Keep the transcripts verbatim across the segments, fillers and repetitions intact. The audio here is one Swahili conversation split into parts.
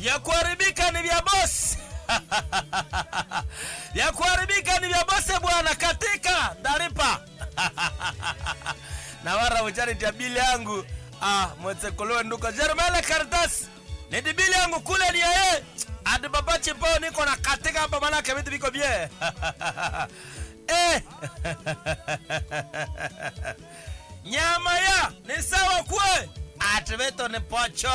Vya kuharibika ni vya boss. Vya kuharibika ni vya boss bwana, katika daripa. Na wara uchari tia bili yangu. Ah, mweze kolowe nduka Jermele Kardas. Ni di bili yangu kule ni ya ye. Adi baba chipao niko na katika hapa manake vitu viko bie. Eh. Nyama ya ni sawa kwe. Ativeto ni pocho.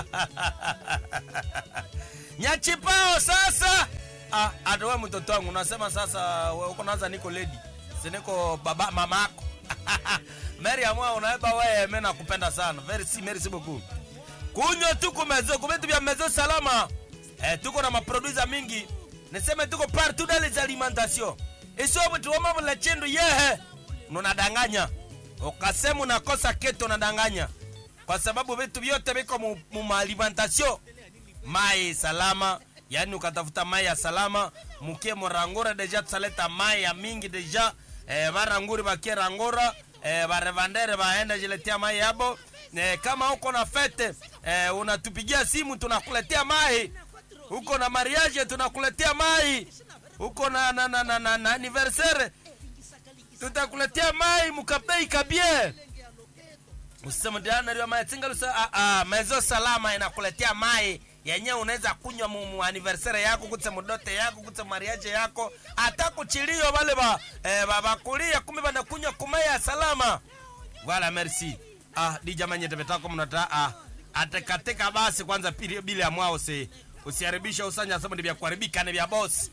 Nyachipao sasa. Ah, aduwe mtoto wangu. Unasema sasa uko naanza niko lady. Siniko baba mama ako. Mary amwa unaeba wewe mimi nakupenda sana. Very si Mary si beaucoup. Kunywa tuko mezo, kumetu vya mezo salama. Eh, tuko na maproducer mingi. Niseme tuko partout dans les alimentations. Iso mtu wa mambo la chendo yehe. Unadanganya. Ukasema unakosa keto unadanganya. Kwa sababu vitu vyote viko mu, mu alimentation. Mai salama, yani ukatafuta mai ya salama, mukie morangora deja tsaleta mai ya mingi deja, eh baranguri bakie rangora, eh barevandere baenda jiletea mai yabo. Eh, kama uko na fete, eh unatupigia simu tunakuletea mai. Uko na mariage tunakuletea mai. Uko na na na na, na, na anniversaire tutakuletea mai mukapei kabie. Usema diana ndio mai tingalusa ah ah mezo salama inakuletea mai yenye unaweza kunywa mu anniversary yako, kutse mudote yako, kutse mariage yako, hata kuchilio wale ba eh, baba kulia kumbe bana kunywa kumaya salama. Wala merci. Ah di jamani tebetako mnata ah atekatika basi kwanza pili bila ya mwao si usiharibisha usanya sema ndio kuharibika ni vya boss.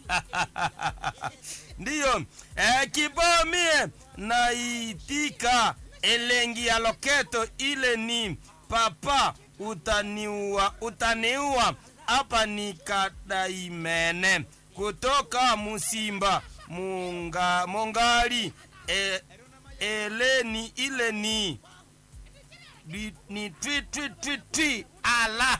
Ndio eh kibao mie naitika elengi ya loketo ile ni papa utaniua utaniua hapa ni Kadaimene kutoka Musimba munga mongali e, eleni ile ni ni, ni twi twi twi twi ala.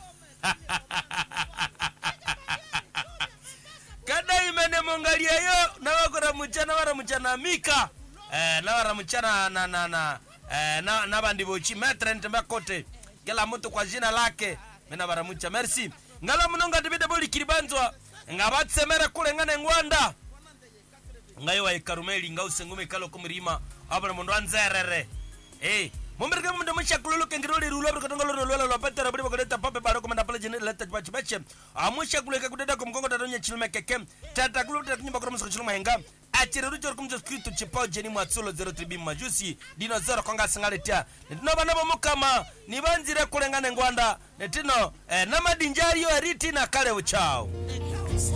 Kadaimene mongali yo na wakora mchana wara mchana mika eh na wara mchana na na na eh na na bandibochi metre ntemba kote kila mtu kwa jina lake. Mena baramucha merci ngala munonga dibide boli kiribanzwa ngabatsemera kule ngane ngwanda ngayo wa Karumeli ngause ngume kalo kumrima abana mundu anzerere eh mumbirike mundu musha kululuke ngiroli rulo bakatonga lo lo lo patera bari bakaleta pape baro komanda pale jene leta bachibache amusha kuleka kudeda kumkongo tadonya chilme keke tata kulute kunyimba kwa musko chilma henga achireru choro kumjo skritu chipao jeni mwatsulo zero tribi majusi dino zero konga singaletia netino banabo mukama nibanzire kulengane ngwanda netino eh, namadinjari yo eriti na kale uchao.